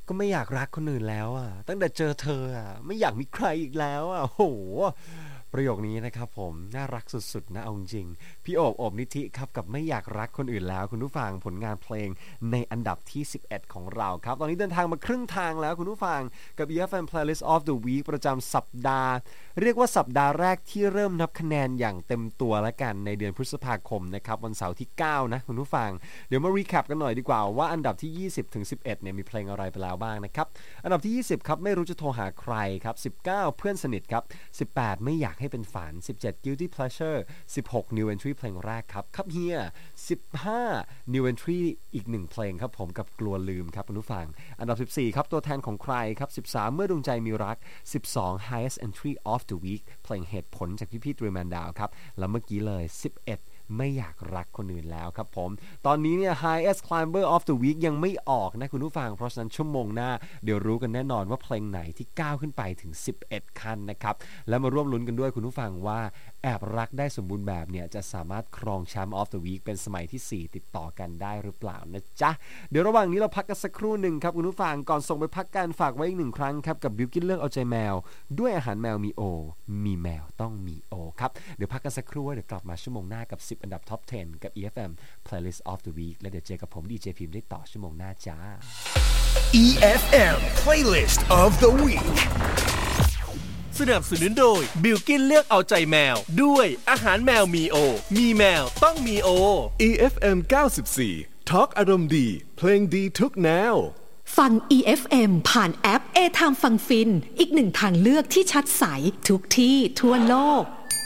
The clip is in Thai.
ก็ไม่อยากรักคนอื่นแล้วอ่ะตั้งแต่เจอเธออ่ะไม่อยากมีใครอีกแล้วอ่ะโหประโยคนี้นะครับผมน่ารักสุดๆนะเอาจริงพี่โอบนิธิครับกับไม่อยากรักคนอื่นแล้วคุณผู้ฟังผลงานเพลงในอันดับที่11ของเราครับตอนนี้เดินทางมาครึ่งทางแล้วคุณผู้ฟังกับ EFM Playlist of the Week ประจำสัปดาห์เรียกว่าสัปดาห์แรกที่เริ่มนับคะแนนอย่างเต็มตัวแล้วกันในเดือนพฤษภาคมนะครับวันเสาร์ที่9นะคุณผู้ฟังเดี๋ยวมารีแคปกันหน่อยดีกว่าว่าอันดับที่20ถึง11เนี่ยมีเพลงอะไรไปแล้วบ้างนะครับอันดับที่20ครับไม่รู้จะโทรหาใครครับ19เพื่อนสนิทครับ18ไม่อยากให้เป็นฝัน17 Guilty Pleasure 16 New Entry เพลงแรกครับเฮีย15 New Entry อีก1เพลงครับผมกับกลัวลืมครับคุณผู้ฟังอันดับ14ครับตัวแทนของใครครับ13เมื่อดวงใจมีรัก12 Highest Entry of the Week เพลงเหตุผลจากพี่ตรีแมนดาวครับแล้วเมื่อกี้เลย11ไม่อยากรักคนอื่นแล้วครับผมตอนนี้เนี่ย Highest Climber of the Week ยังไม่ออกนะคุณผู้ฟังเพราะฉะนั้นชั่วโมงหน้าเดี๋ยวรู้กันแน่นอนว่าเพลงไหนที่ก้าวขึ้นไปถึง11ขั้นนะครับแล้วมาร่วมลุ้นกันด้วยคุณผู้ฟังว่าแอบรักได้สมบูรณ์แบบเนี่ยจะสามารถครองแชมป์ of the week เป็นสมัยที่4ติดต่อกันได้หรือเปล่านะจ๊ะเดี๋ยวระหว่างนี้เราพักกันสักครู่หนึ่งครับคุณผู้ฟังก่อนส่งไปพักกันฝากไว้อีก1ครั้งครับกับบิวกิ้นเรื่องเอาใจแมวด้วยอาหารแมวมีโอมีแมวต้องมีโอครับเดี๋ยวพักกันสักครู่เดี๋ยวกลับมาชั่วโมงหน้ากับ10อันดับท็อป10กับ EFM Playlist of the Week และเดี๋ยวเจอกับผมดีเจพิมพ์ได้ต่อชั่วโมงหน้าจ้า EFM Playlist of the Week สนับสนุนโดยบิลกินเลือกเอาใจแมวด้วยอาหารแมวมีโอมีแมวต้องมีโอ EFM 94 Talk อารมณ์ดีเพลงดีทุกแนวฟัง EFM ผ่านแอป A Time ฟังฟินอีกหนึ่งทางเลือกที่ชัดใสทุกที่ทั่วโลก